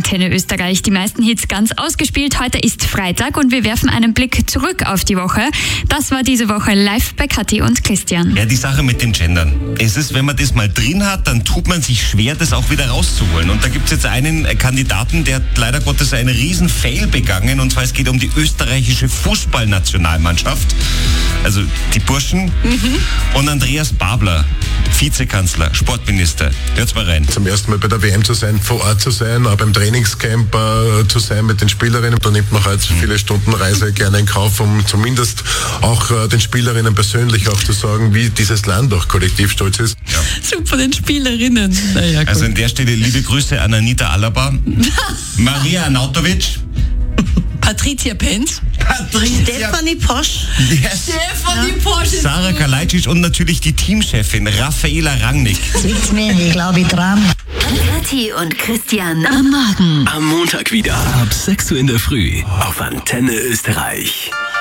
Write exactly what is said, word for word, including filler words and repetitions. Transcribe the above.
Antenne Österreich. Die meisten Hits ganz ausgespielt. Heute ist Freitag und wir werfen einen Blick zurück auf die Woche. Das war diese Woche live bei Kathi und Christian. Ja, die Sache mit dem Gendern. Es ist, wenn man das mal drin hat, dann tut man sich schwer, das auch wieder rauszuholen. Und da gibt es jetzt einen Kandidaten, der hat leider Gottes einen riesen Fail begangen. Und zwar es geht um die österreichische Fußballnationalmannschaft. Also die Burschen. Mhm. Und Andreas Babler, Vizekanzler, Sportminister. Hört's mal rein. Zum ersten Mal bei der W M zu sein, vor Ort zu sein, auch beim Trainingscamp äh, zu sein mit den Spielerinnen. Da nimmt man halt viele Stunden Reise gerne in Kauf, um zumindest auch äh, den Spielerinnen persönlich auch zu sagen, wie dieses Land auch kollektiv stolz ist. Ja. Super, den Spielerinnen. Naja, also an der Stelle liebe Grüße an Anita Alaba, Maria Arnautovic, Patricia Penz, Patricia. Stefanie Posch, yes. Stefanie ja. Posch, Sarah Kalajdzic und natürlich die Teamchefin Raffaela Rangnick. Liegt's mir, ich glaube, ich dran. Kathi und Christian am Morgen. Am Montag wieder ab sechs Uhr in der Früh auf Antenne Österreich.